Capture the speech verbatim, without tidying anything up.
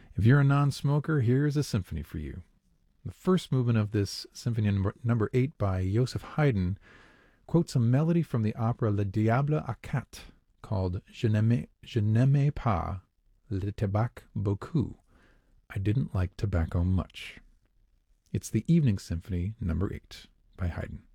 If you're a non-smoker, here's a symphony for you. The first movement of this symphony number, number eight by Joseph Haydn quotes a melody from the opera Le Diable à Quatre called Je n'aimais, je n'aimais pas le tabac beaucoup. I didn't like tobacco much. It's the Evening Symphony number eight by Haydn.